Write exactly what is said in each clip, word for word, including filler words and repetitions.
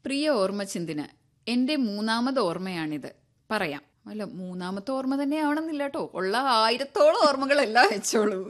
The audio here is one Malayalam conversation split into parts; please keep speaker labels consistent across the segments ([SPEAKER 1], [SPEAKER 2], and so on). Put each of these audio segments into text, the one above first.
[SPEAKER 1] പ്രിയ ഓർമ്മചിന്തിന് എന്റെ മൂന്നാമത് ഓർമ്മയാണിത്. പറയാം. അല്ല, മൂന്നാമത്തെ ഓർമ്മ തന്നെ ആവണമെന്നില്ല കേട്ടോ, ഉള്ള ആയിരത്തോളം ഓർമ്മകളെല്ലാം വെച്ചോളൂ.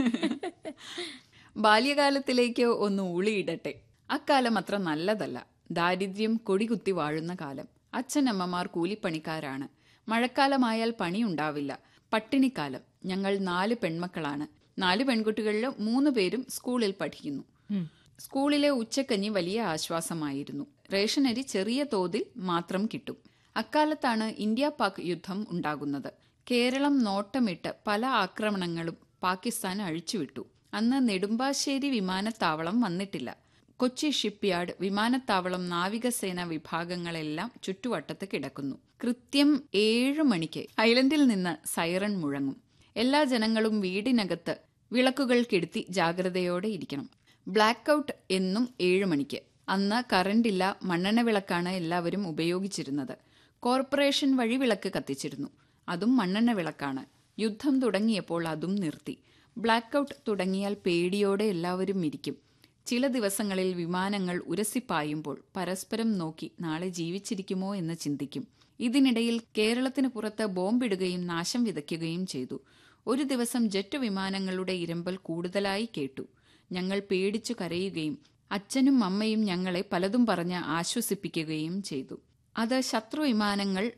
[SPEAKER 1] ബാല്യകാലത്തിലേക്ക് ഒന്ന് ഊളിയിടട്ടെ. അക്കാലം അത്ര നല്ലതല്ല. ദാരിദ്ര്യം കൊടികുത്തി വാഴുന്ന കാലം. അച്ഛനമ്മമാർ കൂലിപ്പണിക്കാരാണ്. മഴക്കാലമായാൽ പണിയുണ്ടാവില്ല. പട്ടിണിക്കാലം. ഞങ്ങൾ നാല് പെൺമക്കളാണ്. നാല് പെൺകുട്ടികളിൽ മൂന്ന് പേരും സ്കൂളിൽ പഠിക്കുന്നു. സ്കൂളിലെ ഉച്ചക്കഞ്ഞി വലിയ ആശ്വാസമായിരുന്നു. റേഷനരി ചെറിയ തോതിൽ മാത്രം കിട്ടും. അക്കാലത്താണ് ഇന്ത്യ പാക് യുദ്ധം ഉണ്ടാകുന്നത്. കേരളം നോട്ടമിട്ട് പല ആക്രമണങ്ങളും പാകിസ്ഥാൻ അഴിച്ചുവിട്ടു. അന്ന് നെടുമ്പാശ്ശേരി വിമാനത്താവളം വന്നിട്ടില്ല. കൊച്ചി ഷിപ്പ്യാർഡ്, വിമാനത്താവളം, നാവികസേന വിഭാഗങ്ങളെല്ലാം ചുറ്റുവട്ടത്ത് കിടക്കുന്നു. കൃത്യം ഏഴു മണിക്ക് ഐലൻഡിൽ നിന്ന് സൈറൺ മുഴങ്ങും. എല്ലാ ജനങ്ങളും വീടിനകത്ത് വിളക്കുകൾ കെടുത്തി ജാഗ്രതയോടെ ഇരിക്കണം. ബ്ലാക്ക് ഔട്ട് എന്നും ഏഴു മണിക്ക്. അന്ന് കറണ്ടില്ല, മണ്ണെണ്ണ വിളക്കാണ് എല്ലാവരും ഉപയോഗിച്ചിരുന്നത്. കോർപ്പറേഷൻ വഴി വിളക്ക് കത്തിച്ചിരുന്നു. അതും മണ്ണെണ്ണ വിളക്കാണ്. യുദ്ധം തുടങ്ങിയപ്പോൾ അതും നിർത്തി. ബ്ലാക്ക് ഔട്ട് തുടങ്ങിയാൽ പേടിയോടെ എല്ലാവരും ഇരിക്കും. ചില ദിവസങ്ങളിൽ വിമാനങ്ങൾ ഉരസിപ്പായുമ്പോൾ പരസ്പരം നോക്കി നാളെ ജീവിച്ചിരിക്കുമോ എന്ന് ചിന്തിക്കും. ഇതിനിടയിൽ കേരളത്തിന് പുറത്ത് ബോംബിടുകയും നാശം വിതയ്ക്കുകയും ചെയ്തു. ഒരു ദിവസം ജെറ്റ് വിമാനങ്ങളുടെ ഇരമ്പൽ കൂടുതലായി കേട്ടു. ഞങ്ങൾ പേടിച്ചു കരയുകയും അച്ഛനും അമ്മയും ഞങ്ങളെ പലതും പറഞ്ഞ് ആശ്വസിപ്പിക്കുകയും ചെയ്തു. അത് ശത്രു വിമാനങ്ങൾ